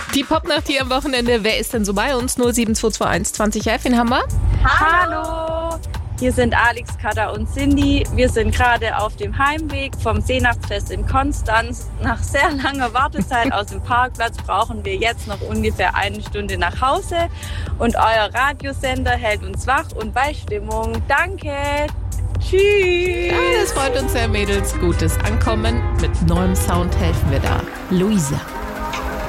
Die Popnacht hier am Wochenende. Wer ist denn so bei uns? 07221 2011. Wen haben wir? Hallo! Hier sind Alex, Katha und Cindy. Wir sind gerade auf dem Heimweg vom Seenachtsfest in Konstanz. Nach sehr langer Wartezeit aus dem Parkplatz brauchen wir jetzt noch ungefähr 1 Stunde nach Hause. Und euer Radiosender hält uns wach und bei Stimmung. Danke! Tschüss! Ja, das freut uns sehr, Mädels. Gutes Ankommen. Mit neuem Sound helfen wir da. Luisa.